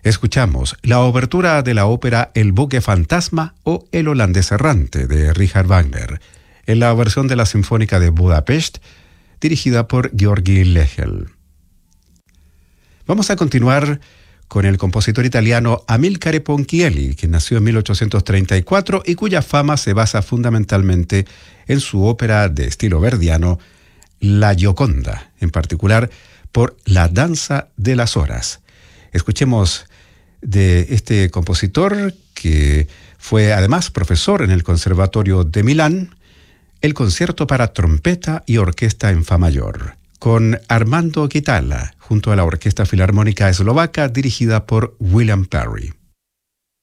Escuchamos la obertura de la ópera El buque fantasma o El holandés errante de Richard Wagner, en la versión de la Sinfónica de Budapest, dirigida por György Lehel. Vamos a continuar con el compositor italiano Amilcare Ponchielli, que nació en 1834 y cuya fama se basa fundamentalmente en su ópera de estilo verdiano, La Gioconda, en particular por La danza de las horas. Escuchemos de este compositor, que fue además profesor en el Conservatorio de Milán, el concierto para trompeta y orquesta en fa mayor, con Armando Guitala, junto a la Orquesta Filarmónica Eslovaca dirigida por William Parry.